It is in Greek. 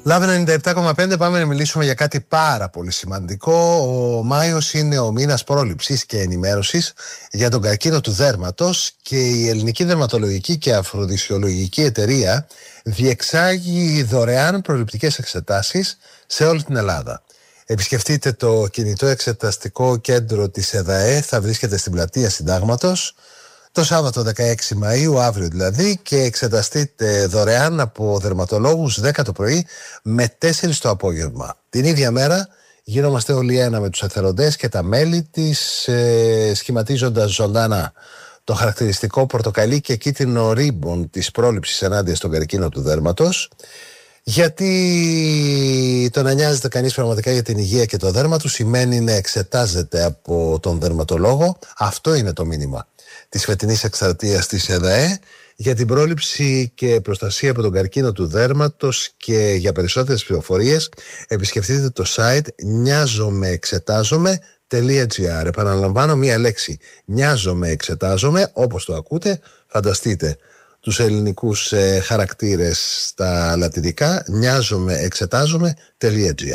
Λάβε 97,5, πάμε να μιλήσουμε για κάτι πάρα πολύ σημαντικό. Ο Μάιος είναι ο μήνας πρόληψης και ενημέρωσης για τον καρκίνο του δέρματος και η Ελληνική Δερματολογική και Αφροδισιολογική Εταιρεία διεξάγει δωρεάν προληπτικές εξετάσεις σε όλη την Ελλάδα. Επισκεφτείτε το κινητό εξεταστικό κέντρο της ΕΔΑΕ, θα βρίσκεται στην πλατεία Συντάγματος, το Σάββατο 16 Μαΐου, αύριο δηλαδή, και εξεταστείτε δωρεάν από δερματολόγους 10 το πρωί με 4 το απόγευμα. Την ίδια μέρα γινόμαστε όλοι ένα με τους εθελοντές και τα μέλη της, σχηματίζοντας ζωντανά το χαρακτηριστικό πορτοκαλί και κίτρινο ρίμπον της πρόληψης ενάντια στον καρκίνο του δέρματος. Γιατί το να νοιάζεται κανείς πραγματικά για την υγεία και το δέρμα του σημαίνει να εξετάζεται από τον δερματολόγο. Αυτό είναι το μήνυμα της φετινής εκστρατείας της ΕΔΑΕ για την πρόληψη και προστασία από τον καρκίνο του δέρματος. Και για περισσότερες πληροφορίες επισκεφτείτε το site νοιάζομεεξετάζομαι.gr. Επαναλαμβάνω μία λέξη, νοιάζομεεξετάζομαι, όπως το ακούτε. Φανταστείτε τους ελληνικούς χαρακτήρες στα λατινικά, νοιάζομεεξετάζομαι.gr.